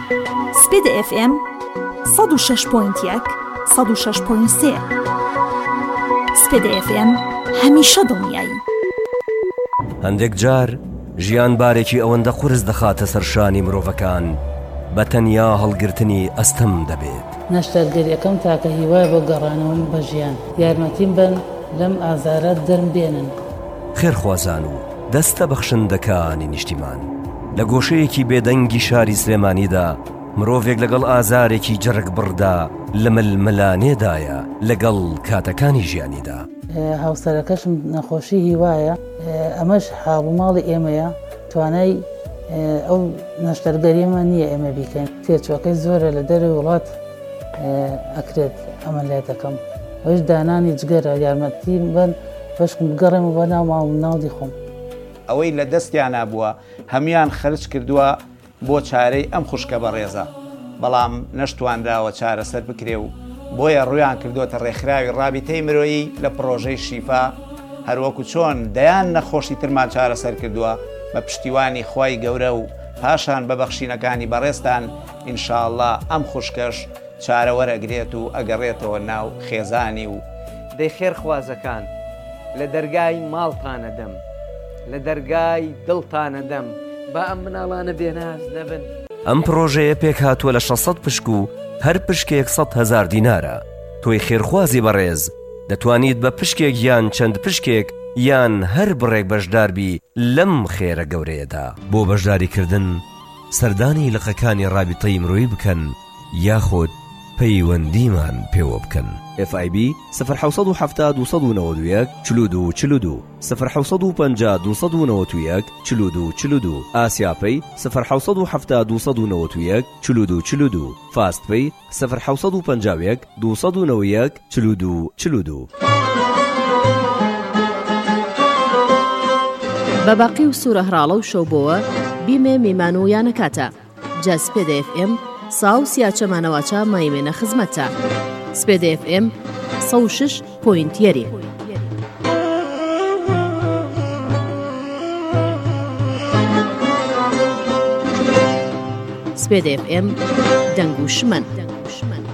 سپید FM 106.1 106.3 سپید FM هەمیشە دڵنیایی. هەندێک جار ژیان بارێکی ئەوەندە قورس دەخاتە سەرشانی مرۆڤەکان بە تەنیا هەڵگرتنی ئەستەم دەبێت. نەشتەرگەریەکەم تاکە هیوای بۆ گەڕانەوەم بە ژیان، یارمەتیم بن لەم ئازارە دەرم بێنن. خێرخوازان و دەستە بەخشندەکانی نیشتیمان لە گۆشەیەکی بێدەنگی شاری سلێمانیدا مرۆڤێک لەگەڵ ئازارێکی جەرگ بڕدا لە ململانێدایە لەگەڵ کاتەکانی ژیانیدا. هاوسەرەکەشم نەخۆشی هیوایە، ئەمەش حاڵوماڵی ئێمەیە، توانای ئەو نەشتەرگەریمە نییە ئێمە بیکەین. تێچۆکەی زۆرە لە دەروی وڵات ئەکرێت ئەمەلیاتەکەم، ئەوش دانانی جگەرە، یارمەتی بن بەشکم بگەڕێم بە ناو ماڵ ناڵی خۆم. ئەوەی لە دەستیانە بووە هەمیان خەرج کردووە بۆ چارەی ئەم خوشکە بەڕێزە، بەڵام نەشتوانداوە چارەسەر بکرێ و بۆیە ڕویان کردوتە ڕێکخراوی ڕابطەی مرۆیی لە پرۆژەی شیفا، هەروەکو چۆن دەیان نەخۆشی ترمان چارەسەر کردووە بە پشتیوانی خوای گەورە و پاشان بە بەخشینەکانی بەڕێستان ئینشاءالله ئەم خوشکەش چارەوەرەگرێت و ئەگەڕێتەوە ناو خێزانی و دەی خێرخوازەکان لە دەرگای ماڵتانە دەم، لە دەرگای دڵتانە دەم، با ئەم مناڵانە بێناز نەبن. ئەم پرۆژەیە پێک هاتووە لە 600 پشک و هەر پشکێک 100,000 دینارە. تۆی خێرخوازی بەڕێز دەتوانیت بە پشکێک یان چەند پشکێک یان هەر بڕێک بەشداربی لەم خێرە گەورەیەدا. بۆ بەشداریکردن سەردانی لقەکانی ڕابطەی مرۆیی بکەن یاخود پەیوەندیمان پێوە بکەن. FIB 070 291 42 42 050 291 42 42 ئاسیاپەی 070 291 42 42 فاستپەی 051 291 42 42. بە باقی و سوورە هەراڵە و شەوبەوە بیمێ میمان و یانەکاتە جا سپێدە FM ساو سیاچەمانەوەچە مایمێنە خزمەتە سپێدە FM 106.1 سپێدە FM دەنگ و شمەن.